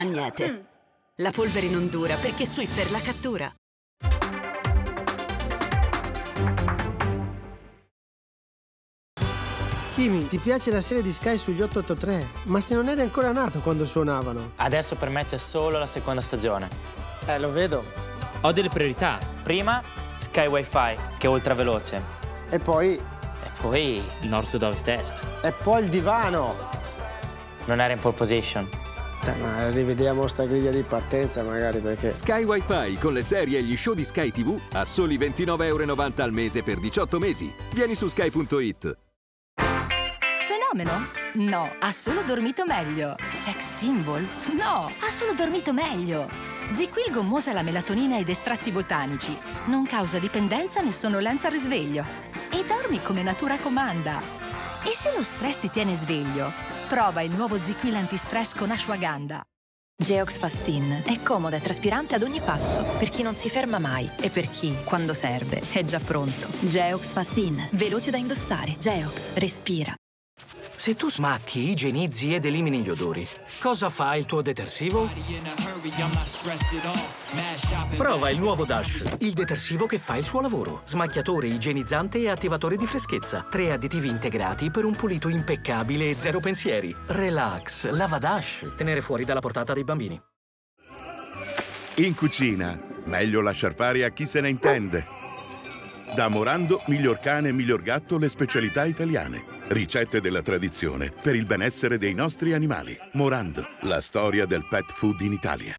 Magnete. La polvere non dura perché Swiffer la cattura. Kimi, ti piace la serie di Sky sugli 883? Ma se non eri ancora nato quando suonavano. Adesso per me c'è solo la seconda stagione. Lo vedo. Ho delle priorità. Prima, Sky Wi-Fi, che è ultra veloce. E poi Nord, Sud, Ovest, Est. E poi il divano. Non era in pole position. Ma rivediamo sta griglia di partenza magari, perché... Sky Wi-Fi con le serie e gli show di Sky TV a soli 29,90 € al mese per 18 mesi. Vieni su sky.it. Fenomeno? No, ha solo dormito meglio. Sex symbol? No, ha solo dormito meglio. ZzzQuil gommosa la melatonina ed estratti botanici. Non causa dipendenza né sonnolenza al risveglio. E dormi come natura comanda. E se lo stress ti tiene sveglio? Prova il nuovo ZzzQuil antistress con ashwagandha. Geox Fastin è comoda e traspirante ad ogni passo, per chi non si ferma mai e per chi, quando serve, è già pronto. Geox Fastin, veloce da indossare. Geox, respira. Se tu smacchi, igienizzi ed elimini gli odori, cosa fa il tuo detersivo? Prova il nuovo Dash, il detersivo che fa il suo lavoro. Smacchiatore, igienizzante e attivatore di freschezza. 3 additivi integrati per un pulito impeccabile e zero pensieri. Relax, lava Dash. Tenere fuori dalla portata dei bambini. In cucina, meglio lasciar fare a chi se ne intende. Da Morando, miglior cane e miglior gatto, le specialità italiane. Ricette della tradizione per il benessere dei nostri animali. Morando, la storia del pet food in Italia.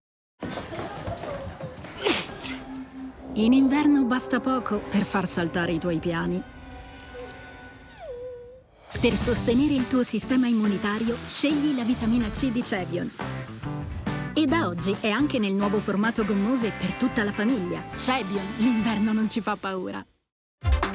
In inverno basta poco per far saltare i tuoi piani. Per sostenere il tuo sistema immunitario, scegli la vitamina C di Cevion. E da oggi è anche nel nuovo formato gommose per tutta la famiglia. Cevion, l'inverno non ci fa paura.